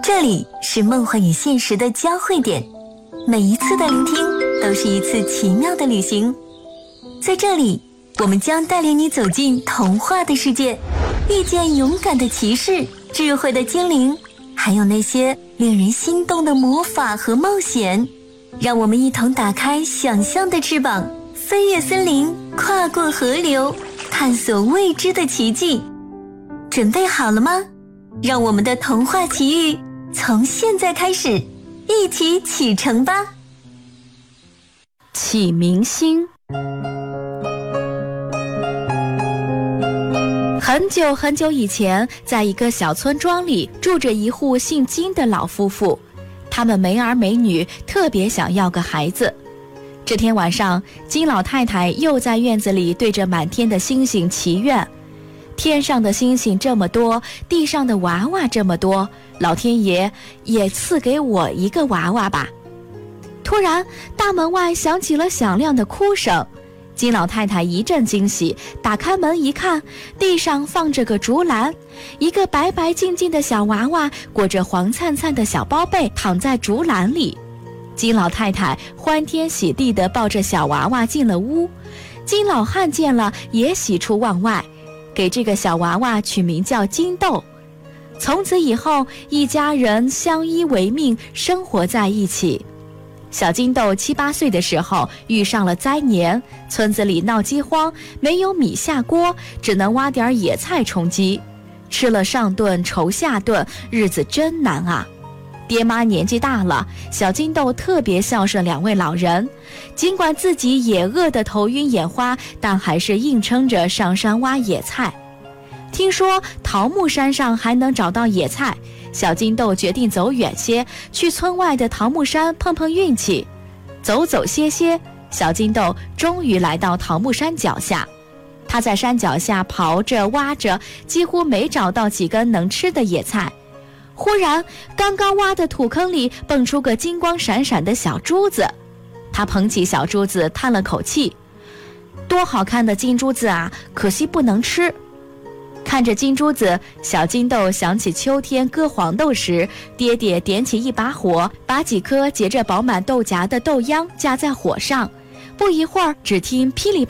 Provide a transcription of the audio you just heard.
这里是梦幻与现实的交汇点，每一次的聆听都是一次奇妙的旅行。在这里，我们将带领你走进童话的世界，遇见勇敢的骑士、智慧的精灵，还有那些令人心动的魔法和冒险。让我们一同打开想象的翅膀，飞越森林，跨过河流，探索未知的奇迹。准备好了吗？让我们的童话奇遇从现在开始，一起启程吧！ 启明星。很久很久以前，在一个小村庄里住着一户姓金的老夫妇，他们没儿没女，特别想要个孩子。这天晚上，金老太太又在院子里对着满天的星星祈愿：天上的星星这么多，地上的娃娃这么多，老天爷也赐给我一个娃娃吧。突然，大门外响起了响亮的哭声。金老太太一阵惊喜，打开门一看，地上放着个竹篮，一个白白净净的小娃娃裹着黄灿灿的小包被躺在竹篮里。金老太太欢天喜地地抱着小娃娃进了屋，金老汉见了也喜出望外，给这个小娃娃取名叫金豆。从此以后，一家人相依为命，生活在一起。小金豆7、8岁的时候遇上了灾年，村子里闹饥荒，没有米下锅，只能挖点野菜充饥。吃了上顿愁下顿，日子真难啊。爹妈年纪大了，小金豆特别孝顺2位老人，尽管自己也饿得头晕眼花，但还是硬撑着上山挖野菜。听说桃木山上还能找到野菜，小金豆决定走远些，去村外的桃木山碰碰运气。走走歇歇，小金豆终于来到桃木山脚下。他在山脚下刨着挖着，几乎没找到几根能吃的野菜。忽然，刚刚挖的土坑里蹦出个金光闪闪的小珠子。他捧起小珠子，叹了口气：多好看的金珠子啊，可惜不能吃。看着金珠子，小金豆想起秋天割黄豆时，爹爹点起一把火，把几颗结着饱满豆荚的豆秧夹在火上。不一会儿，只听噼里